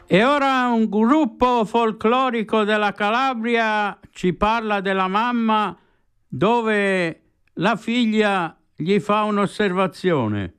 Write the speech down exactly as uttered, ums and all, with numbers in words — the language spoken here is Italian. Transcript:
E ora un gruppo folclorico della Calabria ci parla della mamma dove la figlia gli fa un'osservazione.